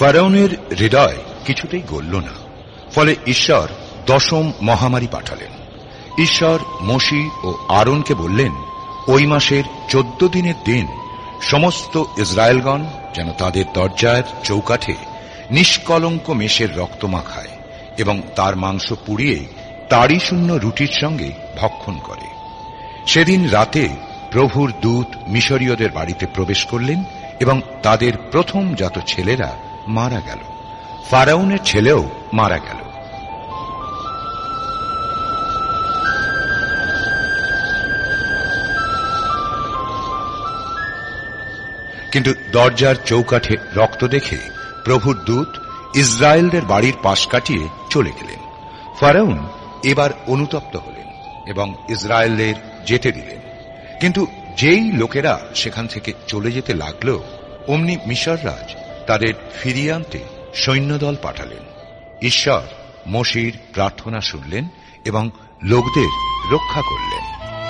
ফারাউনের হৃদয় কিছুতেই গলল না। ফলে ঈশ্বর দশম মহামারী পাঠালেন। ঈশ্বর মোশে ও আরনকে বললেন, ওই মাসের 14 দিনের দিন সমস্ত ইসরায়েলগণ যেন তাদের দরজার চৌকাঠে নিষ্কলঙ্ক মেষের রক্ত মাখায় এবং তার মাংস পুড়িয়ে তাড়ি শূন্য রুটির সঙ্গে ভক্ষণ করে। সেদিন রাতে প্রভুর দূত মিশরীয়দের বাড়িতে প্রবেশ করলেন এবং তাদের প্রথম জাত ছেলেরা মারা গেল। ফারাউনের ছেলেও মারা গেল। কিন্তু দরজার চৌকাঠে রক্ত দেখে প্রভুর দূত ইসরায়েলদের বাড়ির পাশ কাটিয়ে চলে গেলেন। ফারাউন এবার অনুতপ্ত হলেন এবং ইসরায়েলদের যেতে দিলেন। কিন্তু যেই লোকেরা সেখান থেকে চলে যেতে লাগল, অমনি মিশর রাজ তাদের ফিরিয়ে আনতে সৈন্যদল পাঠালেন। ঈশ্বর মোশির প্রার্থনা শুনলেন এবং লোকদের রক্ষা করলেন।